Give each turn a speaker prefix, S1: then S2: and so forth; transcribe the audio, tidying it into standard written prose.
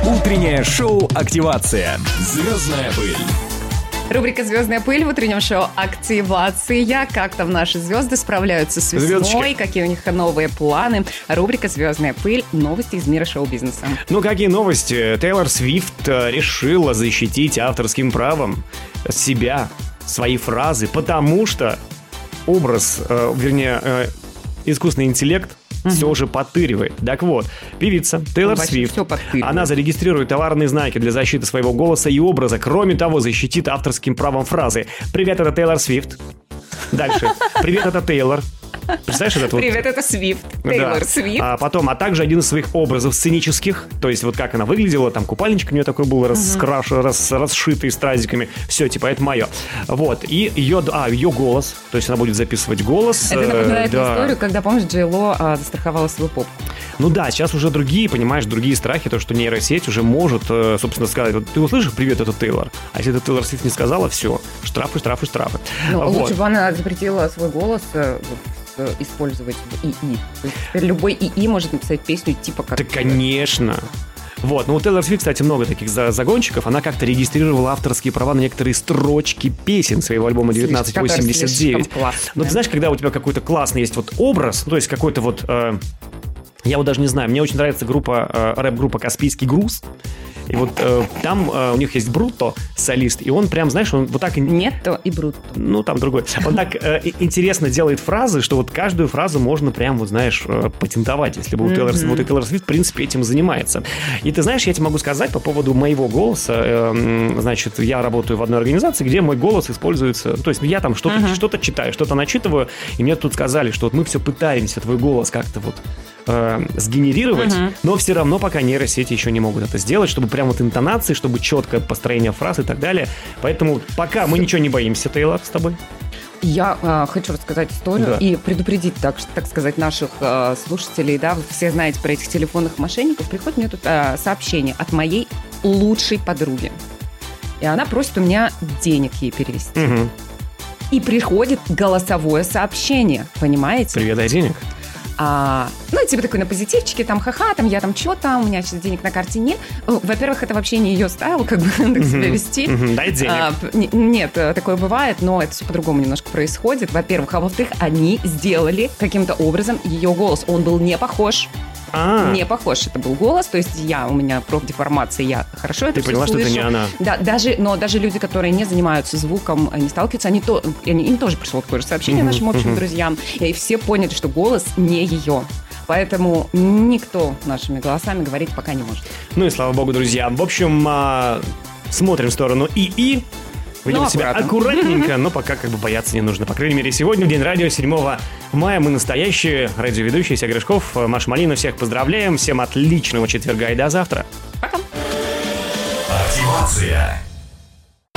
S1: Утреннее шоу «Активация». Звездная пыль.
S2: Рубрика «Звездная пыль» в утреннем шоу «Активация». Как там наши звезды справляются с весной,
S1: Звездочки.
S2: какие у них новые планы. Рубрика «Звездная пыль». Новости из мира шоу-бизнеса.
S3: Ну, какие новости? Тейлор Свифт решила защитить авторским правом себя, свои фразы, потому что образ, искусственный интеллект все же подтыривает. Так вот, певица Тейлор Свифт, она зарегистрирует товарные знаки для защиты своего голоса и образа. Кроме того, защитит авторским правом фразы. Привет, это Тейлор Свифт. Дальше. Привет, это Тейлор. Представляешь, это
S2: Привет, это Свифт. Тейлор Свифт.
S3: А также один из своих образов сценических, то есть вот как она выглядела, там купальничек у нее такой был расшитый стразиками. Все, типа, это мое. Вот. И ее голос, то есть она будет записывать голос.
S2: Это напоминает историю, когда, помнишь, Джей Ло застраховала свой поп.
S3: Ну да, сейчас уже другие страхи, то, что нейросеть уже может, собственно, сказать, вот ты услышишь, привет, это Тейлор. А если это Тейлор Свифт не сказала, все, штрафы.
S2: Ну, лучше бы она запретила свой голос использовать в ИИ. То есть теперь любой ИИ может написать песню типа как...
S3: Да, конечно. Вот, ну у Тейлор Свифт, кстати, много таких загонщиков. Она как-то регистрировала авторские права на некоторые строчки песен своего альбома 1989. Но ты знаешь, когда у тебя какой-то классный есть вот образ, ну, то есть какой-то вот... я вот даже не знаю, мне очень нравится рэп-группа «Каспийский груз». И вот там у них есть Брутто, солист, и он прям, знаешь, он вот так...
S2: Нетто и Брутто.
S3: Ну, там другой. Он так интересно делает фразы, что вот каждую фразу можно прям, вот знаешь, патентовать, если бы у Тейлор Свифт, в принципе, этим занимается. И ты знаешь, я тебе могу сказать по поводу моего голоса. Значит, я работаю в одной организации, где мой голос используется... То есть я там что-то читаю, что-то начитываю, и мне тут сказали, что вот мы все пытаемся твой голос как-то вот сгенерировать, но все равно пока нейросети еще не могут это сделать, чтобы прям вот интонации, чтобы четкое построение фраз и так далее. Поэтому пока мы ничего не боимся, Тейлор, с тобой.
S2: Я хочу рассказать историю и предупредить, так сказать, наших слушателей. Да, вы все знаете про этих телефонных мошенников. Приходит мне тут сообщение от моей лучшей подруги. И она просит у меня денег ей перевести. И приходит голосовое сообщение, понимаете?
S3: Привет, дай денег.
S2: Ну, типа такой на позитивчике, там, ха-ха, там, я там, что там, у меня сейчас денег на карте нет. Во-первых, это вообще не ее стайл, как бы, так себя вести.
S3: Дай денег.
S2: Нет, такое бывает, но это все по-другому немножко происходит, во-первых. А во-вторых, они сделали каким-то образом ее голос. Он был не похож. Не похож это был голос, то есть у меня профдеформация, я хорошо это все слышу. Ты поняла, что это не она? Да, но даже люди, которые не занимаются звуком, не сталкиваются, им тоже пришло такое же сообщение нашим общим друзьям, и все поняли, что голос не ее. Поэтому никто нашими голосами говорить пока не может.
S3: Ну и слава богу, друзья. В общем, смотрим в сторону ИИ. Ведем себя аккуратненько, но пока как бы бояться не нужно. По крайней мере, сегодня, в День радио, 7 мая, мы настоящие радиоведущие. Ся Гришков, Маша Малина. Всех поздравляем. Всем отличного четверга и до завтра.
S2: Пока.
S1: Активация.